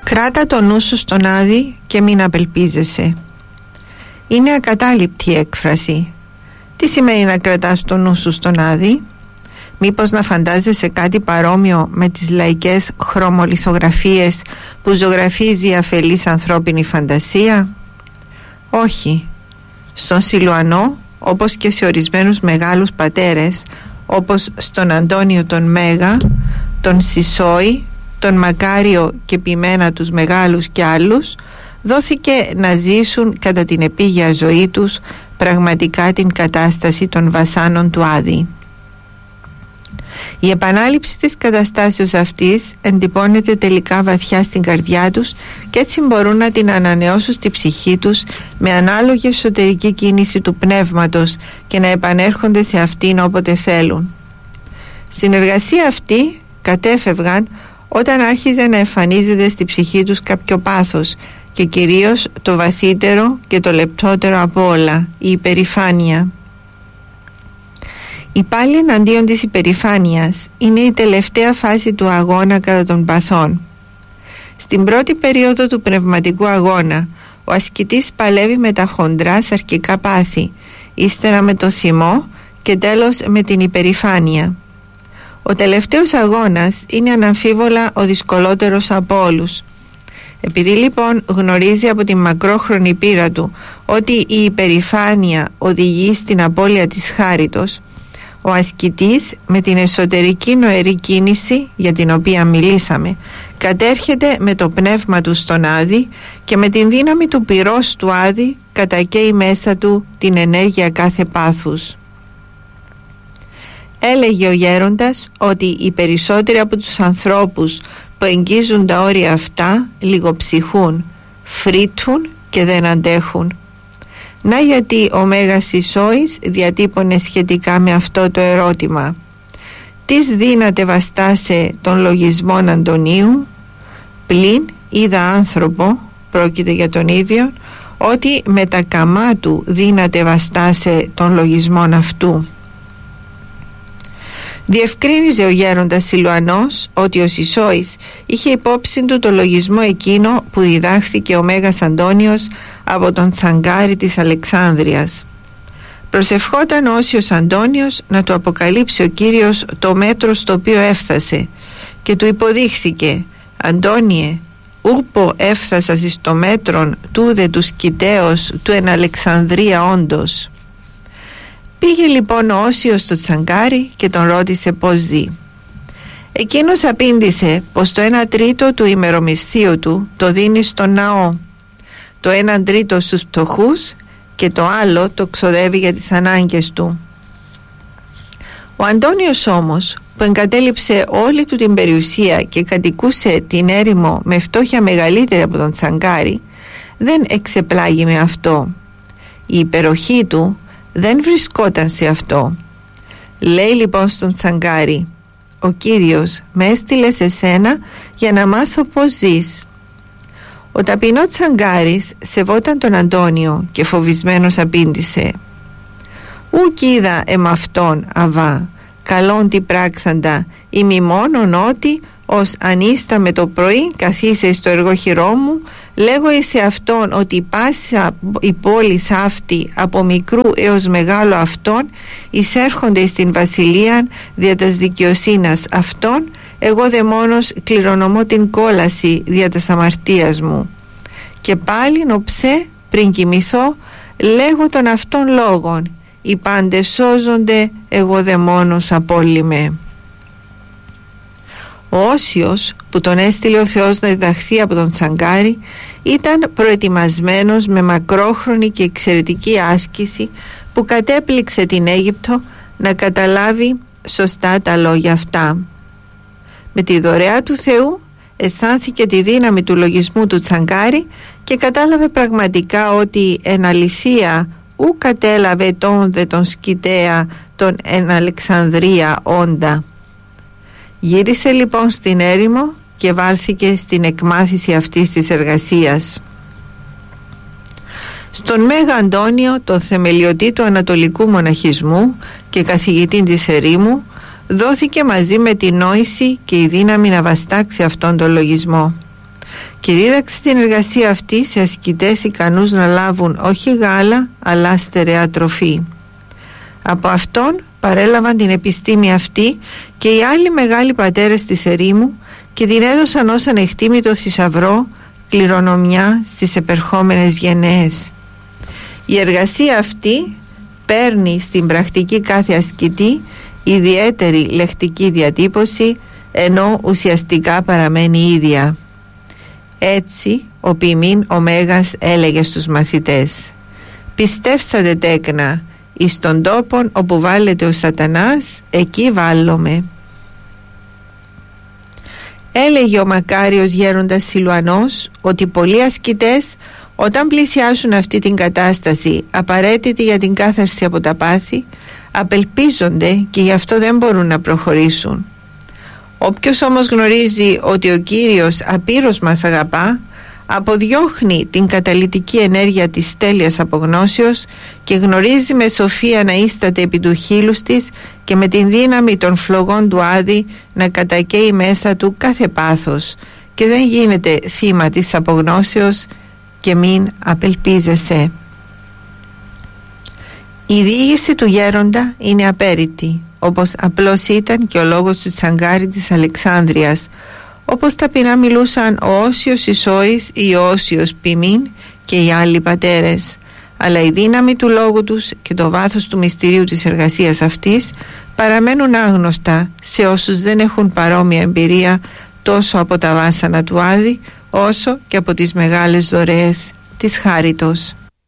Κράτα το νου σου στον Άδη και μην απελπίζεσαι. Είναι ακατάληπτη έκφραση. Τι σημαίνει να κρατάς το νου σου στον Άδη? Μήπως να φαντάζεσαι κάτι παρόμοιο με τις λαϊκές χρωμολιθογραφίες που ζωγραφίζει η αφελής ανθρώπινη φαντασία? Όχι. Στον Σιλουανό, όπως και σε ορισμένους μεγάλους πατέρες, όπως στον Αντώνιο τον Μέγα, τον Σισόη, τον Μακάριο και ποιμένα τους μεγάλους κι άλλους, δόθηκε να ζήσουν κατά την επίγεια ζωή τους πραγματικά την κατάσταση των βασάνων του Άδη. Η επανάληψη της καταστάσεως αυτής εντυπώνεται τελικά βαθιά στην καρδιά τους και έτσι μπορούν να την ανανεώσουν στη ψυχή τους με ανάλογη εσωτερική κίνηση του πνεύματος και να επανέρχονται σε αυτήν όποτε θέλουν. Στην εργασία αυτή κατέφευγαν όταν άρχιζε να εμφανίζεται στη ψυχή τους κάποιο πάθος και κυρίως το βαθύτερο και το λεπτότερο από όλα, η υπερηφάνεια. Η πάλι εναντίον της υπερηφάνειας είναι η τελευταία φάση του αγώνα κατά των παθών. Στην πρώτη περίοδο του πνευματικού αγώνα, ο ασκητής παλεύει με τα χοντρά σαρκικά πάθη, ύστερα με το θυμό και τέλος με την υπερηφάνεια. Ο τελευταίος αγώνας είναι αναμφίβολα ο δυσκολότερος από όλους. Επειδή λοιπόν γνωρίζει από την μακρόχρονη πείρα του ότι η υπερηφάνεια οδηγεί στην απώλεια της χάριτος, ο ασκητής με την εσωτερική νοερή κίνηση για την οποία μιλήσαμε κατέρχεται με το πνεύμα του στον Άδη και με την δύναμη του πυρός του Άδη κατακαίει μέσα του την ενέργεια κάθε πάθους. Έλεγε ο γέροντας ότι οι περισσότεροι από τους ανθρώπους που εγγίζουν τα όρια αυτά λιγοψυχούν, φρύτουν και δεν αντέχουν. Να γιατί ο Μέγας Σισόης διατύπωνε σχετικά με αυτό το ερώτημα: «Τις δύναται βαστάσε των λογισμών Αντωνίου, πλην είδα άνθρωπο», πρόκειται για τον ίδιο, «ότι με τα καμά του δύναται βαστάσε των λογισμών αυτού». Διευκρίνιζε ο γέροντας Σιλουανός ότι ο Σισόης είχε υπόψη του το λογισμό εκείνο που διδάχθηκε ο Μέγας Αντώνιος από τον Τσαγκάρη της Αλεξάνδρειας. Προσευχόταν ο Όσιος Αντώνιος να του αποκαλύψει ο Κύριος το μέτρο στο οποίο έφτασε και του υποδείχθηκε: «Αντώνιε, ούπο έφθασα εις το μέτρον τούδε του σκητέως του εν Αλεξανδρία όντως». Πήγε λοιπόν ο Όσιος στο Τσαγκάρι και τον ρώτησε πώς ζει. Εκείνος απήντησε πως το 1/3 του ημερομισθίου του το δίνει στον ναό, το 1/3 στους φτωχούς και το άλλο το ξοδεύει για τις ανάγκες του. Ο Αντώνιος όμως, που εγκατέλειψε όλη του την περιουσία και κατοικούσε την έρημο με φτώχεια μεγαλύτερη από τον Τσαγκάρι, δεν εξεπλάγει με αυτό. Η υπεροχή του δεν βρισκόταν σε αυτό. Λέει λοιπόν στον Τσαγκάρι: «Ο Κύριος με έστειλε σε σένα για να μάθω πως ζεις». Ο ταπεινό Τσαγκάρης σεβόταν τον Αντώνιο και φοβισμένος απήντησε: «Ουκ είδα εμαυτόν αβά, καλόν τι πράξαντα, ημι μόνον ότι ως ανίστα με το πρωί καθίσε στο εργοχειρό μου, λέγω εις αυτόν ότι πάσα η πόλη αυτή από μικρού έως μεγάλο αυτόν εισέρχονται στην βασιλεία δια τας δικαιοσύνας αυτών, εγώ δε μόνος κληρονομώ την κόλαση δια τας αμαρτίας μου. Και πάλι νοψέ πριν κοιμηθώ λέγω των αυτών λόγων, οι πάντες σώζονται, εγώ δε μόνος απόλυμαι». Ο Όσιος, που τον έστειλε ο Θεός να διδαχθεί από τον Τσαγκάρι, ήταν προετοιμασμένος με μακρόχρονη και εξαιρετική άσκηση που κατέπληξε την Αίγυπτο να καταλάβει σωστά τα λόγια αυτά. Με τη δωρεά του Θεού αισθάνθηκε τη δύναμη του λογισμού του Τσαγκάρι και κατάλαβε πραγματικά ότι εν αληθεία ου κατέλαβε τον δε τον σκητέα τον εν Αλεξανδρία όντα. Γύρισε λοιπόν στην έρημο και βάλθηκε στην εκμάθηση αυτής της εργασίας. Στον Μέγα Αντώνιο, τον θεμελιωτή του ανατολικού μοναχισμού και καθηγητή της ερήμου, δόθηκε μαζί με την νόηση και η δύναμη να βαστάξει αυτόν τον λογισμό. και δίδαξε την εργασία αυτή σε ασκητές ικανούς να λάβουν όχι γάλα αλλά στερεά τροφή. Από αυτόν παρέλαβαν την επιστήμη αυτή και οι άλλοι μεγάλοι πατέρες της ερήμου και την έδωσαν ως ανεκτήμητο θησαυρό, κληρονομιά στις επερχόμενες γενναίες. Η εργασία αυτή παίρνει στην πρακτική κάθε ασκητή ιδιαίτερη λεκτική διατύπωση, ενώ ουσιαστικά παραμένει ίδια. Έτσι ο ποιμήν ο Μέγας έλεγε στους μαθητές: «Πιστεύσατε τέκνα, εις τον τόπον όπου βάλετε ο σατανάς, εκεί βάλλομαι». Έλεγε ο μακάριος γέροντας Σιλουανός ότι πολλοί ασκητές όταν πλησιάσουν αυτή την κατάσταση απαραίτητη για την κάθαρση από τα πάθη, απελπίζονται και γι' αυτό δεν μπορούν να προχωρήσουν. Όποιος όμως γνωρίζει ότι ο Κύριος απείρως μας αγαπά, αποδιώχνει την καταλυτική ενέργεια της τέλειας απογνώσεως και γνωρίζει με σοφία να ίσταται επί του χείλους της και με την δύναμη των φλογών του Άδη να κατακαίει μέσα του κάθε πάθος και δεν γίνεται θύμα της απογνώσεως, και μην απελπίζεσαι. Η διήγηση του γέροντα είναι απέριτη, όπως απλώς ήταν και ο λόγος του Τσαγκάρη της Αλεξάνδρειας, όπως ταπεινά μιλούσαν ο Όσιος Ισόης ή ο Όσιος Ποιμήν και οι άλλοι πατέρες, αλλά η δύναμη του λόγου τους και το βάθος του μυστηρίου της εργασίας αυτής παραμένουν άγνωστα σε όσους δεν έχουν παρόμοια εμπειρία τόσο από τα βάσανα του Άδη όσο και από τις μεγάλες δωρεές της χάριτος.